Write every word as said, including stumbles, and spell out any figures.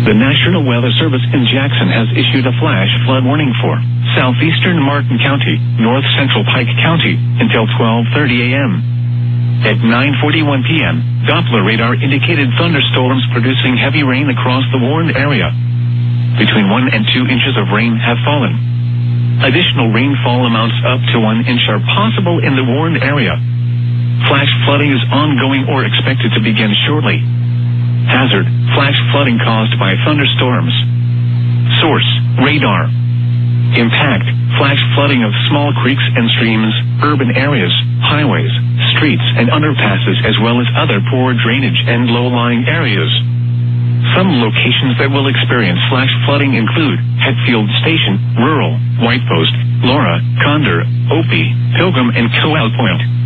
The National Weather Service in Jackson has issued a flash flood warning for southeastern Martin County, north central Pike County, until twelve thirty a.m. At nine forty-one p.m., Doppler radar indicated thunderstorms producing heavy rain across the warned area. Between one and two inches of rain have fallen. Additional rainfall amounts up to one inch are possible in the warned area. Flash flooding is ongoing or expected to begin shortly. Hazard, flash flooding caused by thunderstorms. Source, radar. Impact, flash flooding of small creeks and streams, urban areas, highways, streets and underpasses, as well as other poor drainage and low-lying areas. Some locations that will experience flash flooding include Hetfield Station, Rural, White Post, Laura, Condor, Opie, Pilgrim and Coal Point.